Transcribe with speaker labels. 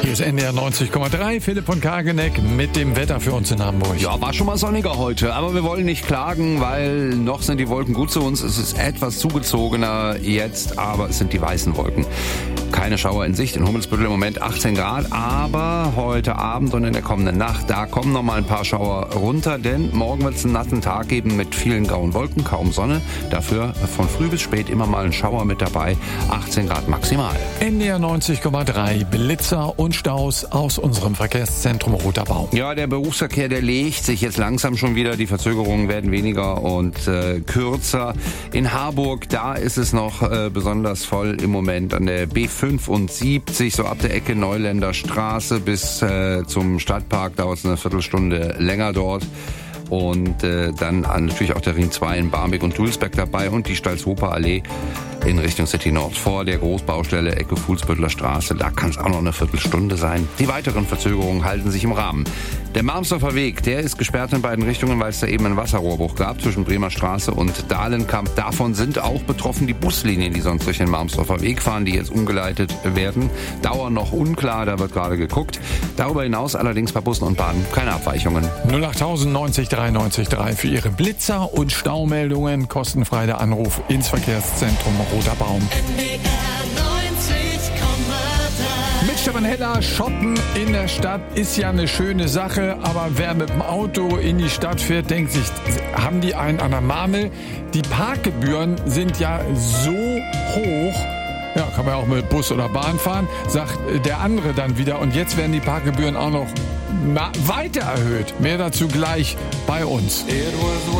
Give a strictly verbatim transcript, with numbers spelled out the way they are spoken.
Speaker 1: Hier ist N D R neunzig Komma drei, Philipp von Kageneck mit dem Wetter für uns in Hamburg.
Speaker 2: Ja, war schon mal sonniger heute, aber wir wollen nicht klagen, weil noch sind die Wolken gut zu uns. Es ist etwas zugezogener jetzt, aber es sind die weißen Wolken. Keine Schauer in Sicht, in Hummelsbüttel im Moment achtzehn Grad, aber heute Abend und in der kommenden Nacht, da kommen noch mal ein paar Schauer runter, denn morgen wird es einen nassen Tag geben mit vielen grauen Wolken, kaum Sonne. Dafür von früh bis spät immer mal ein Schauer mit dabei, achtzehn Grad maximal.
Speaker 1: N D R neunzig Komma drei, Blitzer und Staus aus unserem Verkehrszentrum Roter Baum.
Speaker 2: Ja, der Berufsverkehr, der legt sich jetzt langsam schon wieder. Die Verzögerungen werden weniger und äh, kürzer. In Harburg, da ist es noch äh, besonders voll im Moment an der B fünfundsiebzig, so ab der Ecke Neuländer Straße bis äh, zum Stadtpark dauert es eine Viertelstunde länger dort. Und äh, dann natürlich auch der Ring zwei in Barmbek und Dulsberg dabei und die Stalzhofer-Allee in Richtung City Nord vor der Großbaustelle Ecke Fuhlsbüttler Straße. Da kann es auch noch eine Viertelstunde sein. Die weiteren Verzögerungen halten sich im Rahmen. Der Marmsdorfer Weg, der ist gesperrt in beiden Richtungen, weil es da eben einen Wasserrohrbruch gab zwischen Bremer Straße und Dahlenkamp. Davon sind auch betroffen die Buslinien, die sonst durch den Marmsdorfer Weg fahren, die jetzt umgeleitet werden. Dauer noch unklar, da wird gerade geguckt. Darüber hinaus allerdings bei Bussen und Bahnen keine Abweichungen.
Speaker 1: null acht neunzig drei neunzig drei für Ihre Blitzer und Staumeldungen. Kostenfrei der Anruf ins Verkehrszentrum Roter Baum. Mit Stefan Heller, shoppen in der Stadt ist ja eine schöne Sache, aber wer mit dem Auto in die Stadt fährt, denkt sich, haben die einen an der Marmel? Die Parkgebühren sind ja so hoch. Ja, kann man ja auch mit Bus oder Bahn fahren, sagt der andere dann wieder. Und jetzt werden die Parkgebühren auch noch weiter erhöht. Mehr dazu gleich bei uns.